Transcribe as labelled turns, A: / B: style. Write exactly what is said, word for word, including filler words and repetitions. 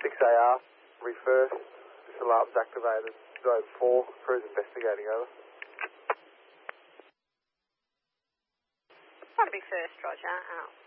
A: six A R, reverse, this alarm's activated, zone four, crew's investigating, over.
B: Rugby first, Roger, out.